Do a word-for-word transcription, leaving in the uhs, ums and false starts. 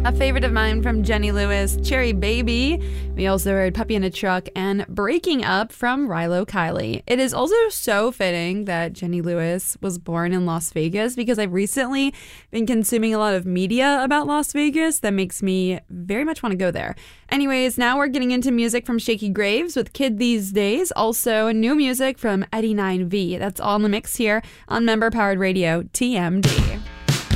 A favorite of mine from Jenny Lewis, Cherry Baby. We also heard Puppy in a Truck and Breaking Up from Rilo Kiley. It is also so fitting that Jenny Lewis was born in Las Vegas because I've recently been consuming a lot of media about Las Vegas that makes me very much want to go there. Anyways, now we're getting into music from Shakey Graves with Kid These Days. Also, new music from Eddie nine V. That's all in the mix here on Member Powered Radio, T M D.